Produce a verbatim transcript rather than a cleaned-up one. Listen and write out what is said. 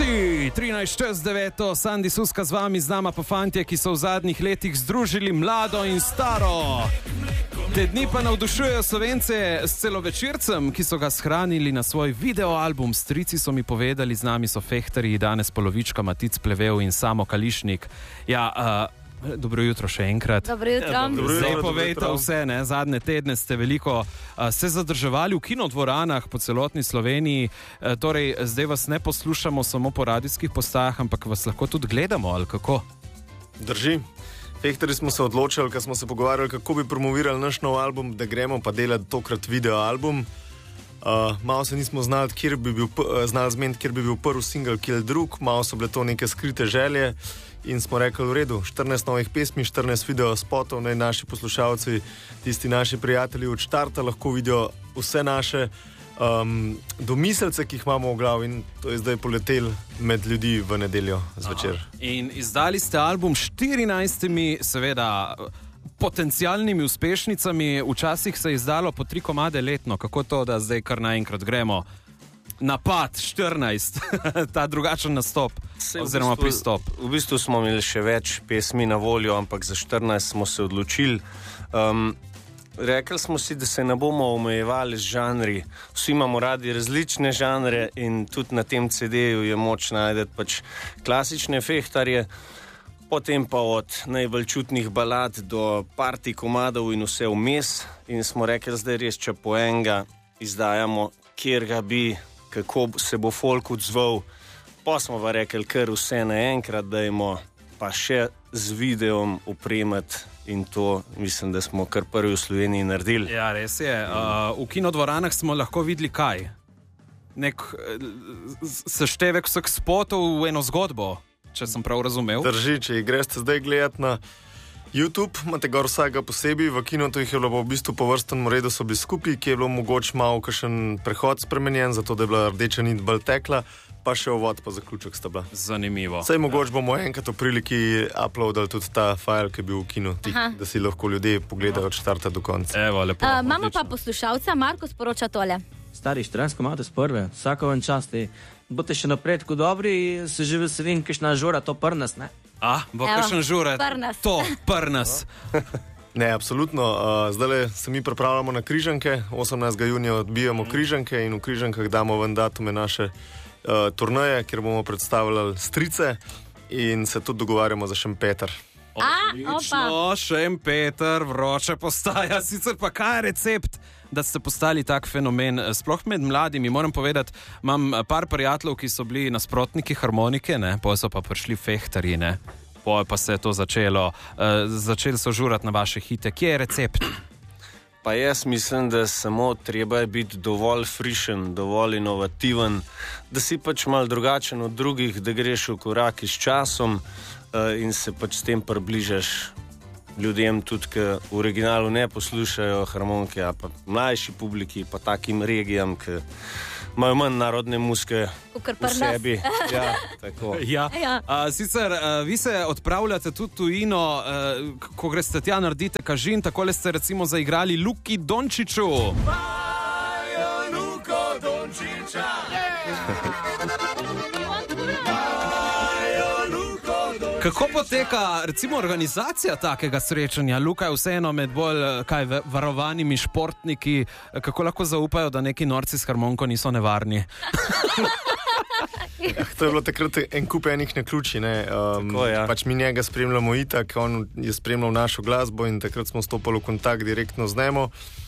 Fanti, trinajst čez deveto, Sandi Suska z vami, z nama pa fantje, ki so v zadnjih letih združili mlado in staro. Te dni pa navdušujejo Slovence s celovečercem, ki so ga shranili na svoj videoalbum. Strici so mi povedali, z nami so fehtarji, danes polovička, Matic Plevel in Samo Kališnik. Ja, uh, dobro jutro še enkrat. Dobro jutro. Ja, dobro jutro. Zdaj povejte vse, ne? Zadnje tedne ste veliko uh, se zadrževali v kinodvoranah po celotni Sloveniji. Uh, torej, zdaj vas ne poslušamo samo po radijskih postajah, ampak vas lahko tudi gledamo, ali kako? Drži. Fehtarji smo se odločili, ko smo se pogovarjali, kako bi promovirali naš nov album, da gremo pa delati tokrat videoalbum. Uh, malo se nismo znali, kjer bi bil, uh, znali zmeniti, kjer bi bil prvi single, kjer drug. Malo so bile to neke skrite želje in smo rekli, v redu, štirinajst novih pesmi, štirinajst videospotov, naj naši poslušalci, tisti naši prijatelji od štarta lahko vidijo vse naše um, domiselce, ki jih imamo v glavi, in to je zdaj poletel med ljudi v nedeljo zvečer. Aha. In izdali ste album s štirinajstimi, seveda, potencialnimi uspešnicami. Včasih se je izdalo po tri komade letno. Kako to, da zdaj kar naenkrat gremo? Napad, štirinajst, ta drugačen nastop, se, oziroma v bistvu, pristop. V bistvu smo imeli še več pesmi na voljo, ampak za štirinajst smo se odločili. Um, rekli smo si, da se ne bomo omejevali z žanri. Vsi imamo radi različne žanre in tudi na tem ce deju je moč najdeti pač klasične fehtarje, potem pa od najbolj čutnih balad do party komadov in vse vmes. In smo rekli, zdaj res, če po enega izdajamo, kjer ga bi, kako se bo folk odzval, pa smo pa rekli, kar vse naenkrat dajmo, pa še z videom opremati, in to mislim, da smo kar prvi v Sloveniji naredili. Ja, res je. Uh, v kinodvoranah smo lahko videli kaj? Nek seštevek vseh spotov v eno zgodbo, če sem prav razumel. Drži, če jih greste zdaj gledati na YouTube, imate gor vsega posebej, v kinotu jih je bilo v bistvu po vrstnem redu, so bili skupaj, ki je bilo mogoče malo kakšen prehod spremenjen, zato da je bila rdeča nit bolj tekla, pa še uvod pa zaključek sta bila. Zanimivo. Saj mogoče bomo enkrat v priliki uploadali tudi ta file, ki je bil v kinu, tih, da si lahko ljudje pogledajo od štarta do konca. Evo, lepo. Uh, imamo pa poslušalca, Marko sporoča tole. Stari, štirinajst komadov s prve, vsako ven čas, boste še naprej tako dobri, se že veselim, kakšna žura, to prnas, ne? A, bo kakšen žura, prnas. To, prnas. Ne, absolutno. Uh, zdaj se mi pripravljamo na križanke, osemnajstega junija odbijamo križanke in v križankah damo ven datume naše uh, turneje, kjer bomo predstavljali strice in se tudi dogovarjamo za Šempeter. Odlično, Šempeter, vroče postaja. Sicer pa kaj je recept, da ste postali tak fenomen, sploh med mladimi? Moram povedati, imam par prijateljev, ki so bili nasprotniki harmonike, ne, potem so pa prišli fehtarji, ne, potem pa se je to začelo, uh, začeli so žurati na vaše hite. Kje je recept? Pa jaz mislim, da samo treba je biti dovolj frišen, dovolj inovativen, da si pač malo drugačen od drugih, da greš v korak s časom uh, in se pač s tem približaš ljudem, tudi ki v originalu ne poslušajo harmonike, a pa mlajši publiki, pa takim regijam, ki imajo manj narodne muzike v sebi. Ja, tako. Ja. Ja. A, sicer, a, vi se odpravljate tudi tujino, a, ko greste tja, naredite kažin, takole ste recimo zaigrali Luki Dončiću. Majo Luko Dončića! Kako poteka recimo organizacija takega srečanja? Luka je vseeno med bolj kaj, varovanimi športniki. Kako lahko zaupajo, da neki norci s harmoniko niso nevarni? Ja, to je bilo takrat en kup enih naključij. Ne? Um, Tako, ja. Pač mi njega spremljamo itak, on je spremljal našo glasbo in takrat smo stopili v kontakt direktno z njemu.